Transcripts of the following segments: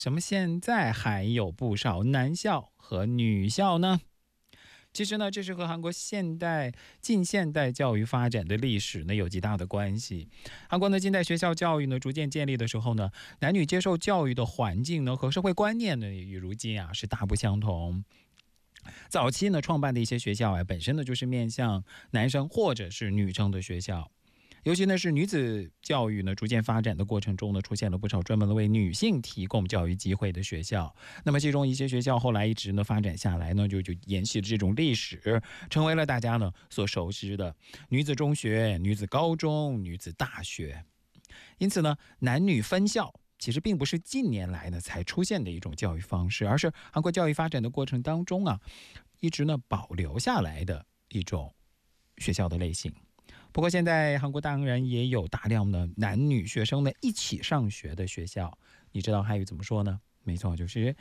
什么现在还有不少男校和女校呢？其实呢，这是和韩国近现代教育发展的历史呢有极大的关系。韩国的近代学校教育呢逐渐建立的时候呢，男女接受教育的环境呢和社会观念呢与如今是大不相同。早期呢创办的一些学校本身呢就是面向男生或者是女生的学校。尤其呢是女子教育呢逐渐发展的过程中呢，出现了不少专门为女性提供教育机会的学校。那么其中一些学校后来一直呢发展下来呢，就沿袭了这种历史，成为了大家呢所熟知的女子中学、女子高中、女子大学。因此呢，男女分校其实并不是近年来呢才出现的一种教育方式，而是韩国教育发展的过程当中一直呢保留下来的一种学校的类型。不过现在韩国当然也有大量的男女学生呢一起上学的学校。你知道汉语怎么说呢？没错，就是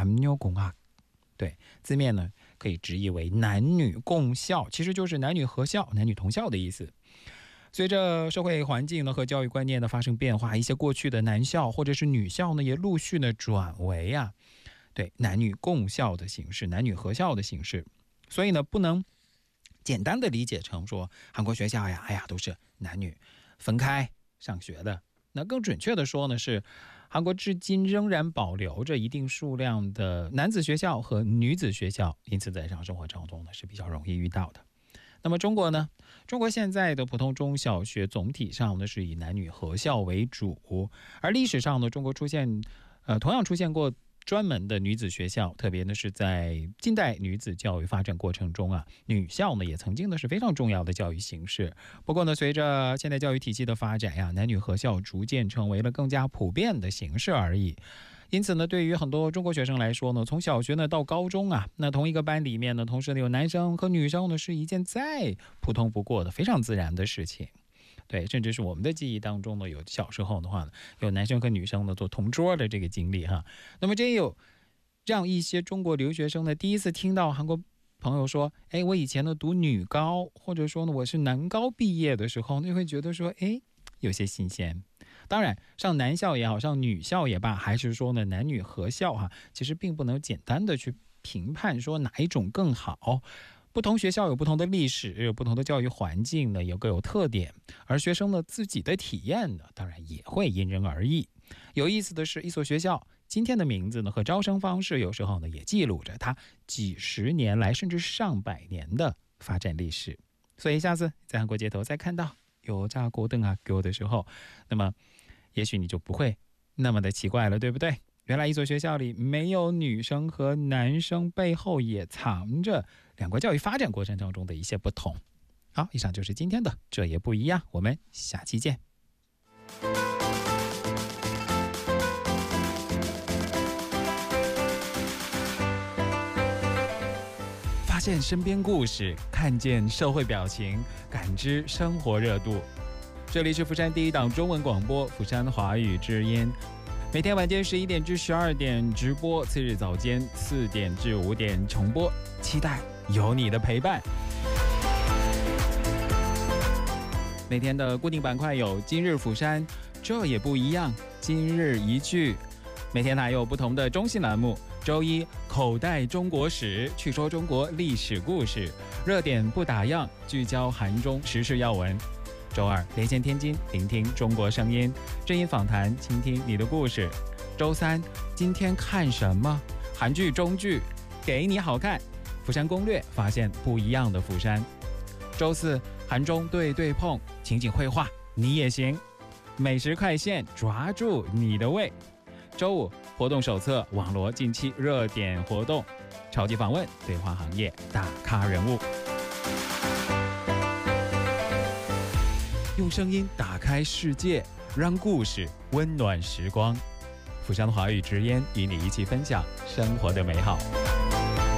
남녀공학。对，字面呢可以直译为男女共校，其实就是男女合校、男女同校的意思。随着社会环境呢和教育观念的发生变化，一些过去的男校或者是女校呢也陆续呢转为对男女共校的形式、男女合校的形式。所以呢不能简单的理解成说韩国学校都是男女分开上学的。那更准确的说呢，是韩国至今仍然保留着一定数量的男子学校和女子学校，因此在日常生活当中呢是比较容易遇到的。那么中国呢？中国现在的普通中小学总体上呢是以男女合校为主，而历史上呢，中国同样出现过专门的女子学校，特别呢是在近代女子教育发展过程中女校呢也曾经呢是非常重要的教育形式。不过呢，随着现代教育体系的发展男女合校逐渐成为了更加普遍的形式而已。因此呢，对于很多中国学生来说呢，从小学呢到高中那同一个班里面呢，同时呢有男生和女生呢，是一件再普通不过的非常自然的事情。对，甚至是我们的记忆当中呢，有小时候的话呢，有男生和女生呢做同桌的这个经历那么这也有让一些中国留学生呢第一次听到韩国朋友说，我以前呢读女高，或者说呢我是男高毕业的时候，就会觉得说，有些新鲜。当然，上男校也好，上女校也罢，还是说呢男女合校其实并不能简单的去评判说哪一种更好。不同学校有不同的历史，有不同的教育环境呢，也各有特点，而学生呢自己的体验呢，当然也会因人而异。有意思的是，一所学校今天的名字呢和招生方式，有时候呢也记录着它几十年来甚至上百年的发展历史。所以下次在韩国街头再看到有여자고등학교的时候，那么也许你就不会那么的奇怪了，对不对？原来一所学校里没有女生和男生，背后也藏着两国教育发展过程当中的一些不同。好，以上就是今天的这也不一样，我们下期见。发现身边故事，看见社会表情，感知生活热度。这里是釜山第一档中文广播釜山华语之音，每天晚间11点至12点直播，次日早间4点至5点重播，期待有你的陪伴。每天的固定板块有今日釜山，这也不一样，今日一句。每天还有不同的中性栏目，周一口袋中国史，去说中国历史故事，热点不打烊，聚焦韩中时事要闻。周二连线天津，聆听中国声音，正音访谈，倾听你的故事。周三今天看什么？韩剧中剧给你好看，釜山攻略，发现不一样的釜山。周四韩中对对碰，情景绘画你也行，美食快线，抓住你的胃。周五活动手册，网罗近期热点活动，超级访问，对话行业大咖人物。用声音打开世界，让故事温暖时光。釜山华语之音与你一起分享生活的美好。